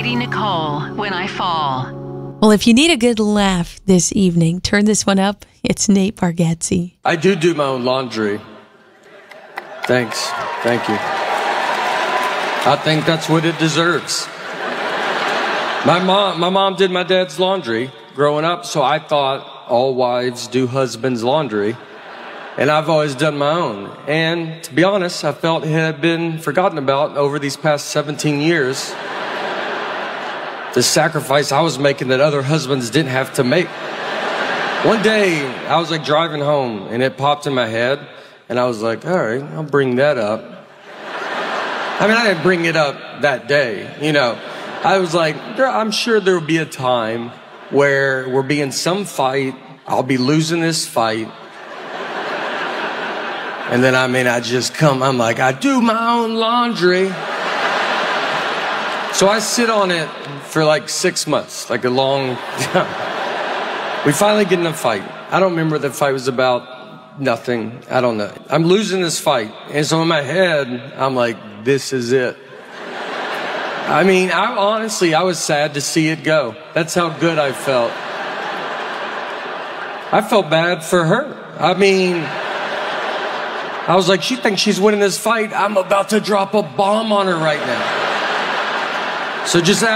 Katie Nicole, When I Fall. Well, if you need a good laugh this evening, turn this one up. It's Nate Bargatze. I do my own laundry. Thanks. Thank you. I think that's what it deserves. My mom did my dad's laundry growing up, so I thought all wives do husband's laundry. And I've always done my own. And to be honest, I felt it had been forgotten about over these past 17 years. The sacrifice I was making that other husbands didn't have to make. One day, I was like driving home and it popped in my head. And I was like, all right, I'll bring that up. I mean, I didn't bring it up that day, you know. I was like, I'm sure there will be a time where we'll be in some fight. I'll be losing this fight. And then, I just come, I'm like, I do my own laundry. So I sit on it for like 6 months, like a long time. We finally get in a fight. I don't remember what the fight was about. Nothing. I don't know. I'm losing this fight. And so in my head, I'm like, this is it. I mean, I was sad to see it go. That's how good I felt. I felt bad for her. I mean, I was like, she thinks she's winning this fight. I'm about to drop a bomb on her right now. So just